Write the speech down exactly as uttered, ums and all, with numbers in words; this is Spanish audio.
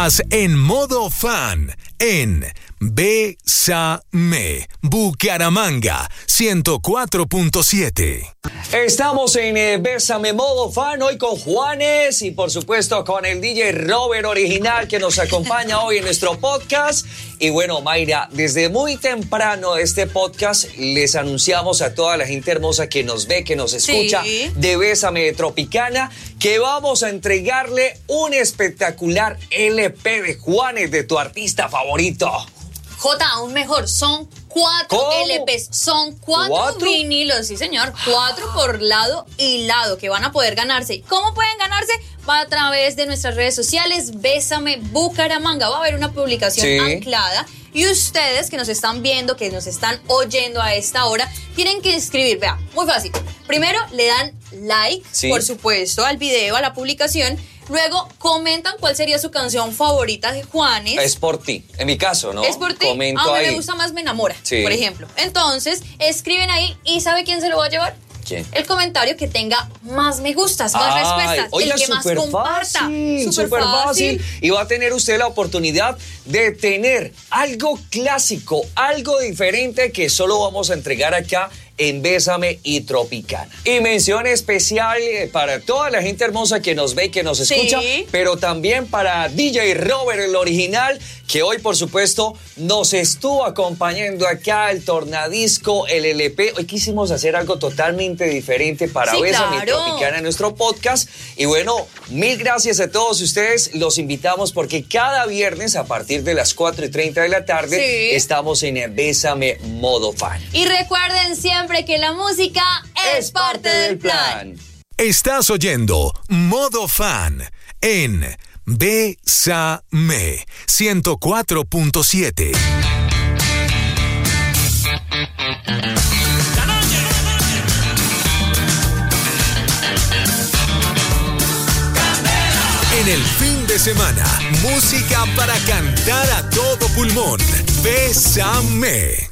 En modo fan, en Bésame, Bucaramanga, ciento cuatro punto siete. Estamos en eh, Bésame modo fan, hoy con Juanes y por supuesto con el D J Robert original que nos acompaña hoy en nuestro podcast. Y bueno, Mayra, desde muy temprano este podcast les anunciamos a toda la gente hermosa que nos ve, que nos escucha, sí, de Bésame de Tropicana, que vamos a entregarle un espectacular L P de Juanes, de tu artista favorito. J, aún mejor, son cuatro ¿Cómo? L Pes, son cuatro, ¿Cuatro? vinilos, sí señor, cuatro por lado y lado que van a poder ganarse. ¿Cómo pueden ganarse? A través de nuestras redes sociales, Bésame Bucaramanga, va a haber una publicación sí. anclada. Y ustedes que nos están viendo, que nos están oyendo a esta hora, tienen que escribir, vea, muy fácil. Primero le dan like, sí. por supuesto, al video, a la publicación. Luego comentan cuál sería su canción favorita de Juanes. Es por ti, en mi caso, ¿no? Es por ti. Comento a mí ahí. me gusta más Me Enamora, sí. por ejemplo. Entonces, escriben ahí y ¿sabe quién se lo va a llevar? ¿Quién? El comentario que tenga más me gustas, más Ay, respuestas, oiga, el que más comparta. Fácil, súper fácil. fácil. Y va a tener usted la oportunidad de tener algo clásico, algo diferente que solo vamos a entregar acá en Bésame y Tropicana. Y mención especial para toda la gente hermosa que nos ve y que nos escucha, sí. pero también para D J Robert, el original, que hoy, por supuesto, nos estuvo acompañando acá, el Tornadisco, el L P. Hoy quisimos hacer algo totalmente diferente para sí, Bésame claro. y Tropicana en nuestro podcast. Y bueno, mil gracias a todos ustedes. Los invitamos porque cada viernes a partir de las cuatro y treinta de la tarde sí. estamos en Bésame Modo Fan. Y recuerden siempre que la música es, es parte, parte del plan. Estás oyendo Modo Fan en Bésame ciento cuatro punto siete. En el fin de semana, música para cantar a todo pulmón. Bésame.